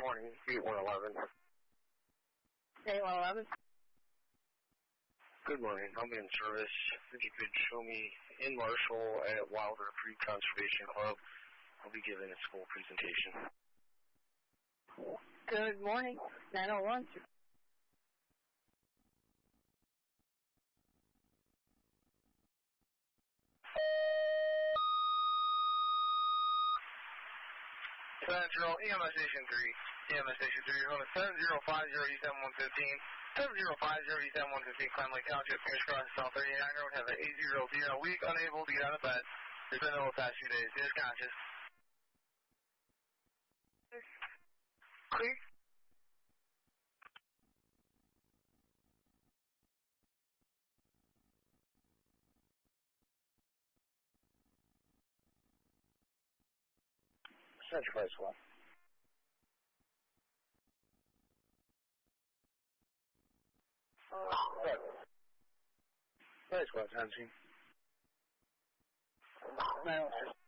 morning, 8111. 8111. Good morning. I'm in service. If you could show me in Marshall at Wilder Creek Conservation Club, I'll be giving a school presentation. Good morning. 901. Central, EMS Station 3. EMS Station 3, you're on 7050 East M115. 7050 East M115, Climb Lake Township, Fingers Crossed, South 39 Road. Have an 8-0 a week, unable to get out of bed. There's been ill the past few days. He is conscious. Clear. Central High School. High School, 10. 906.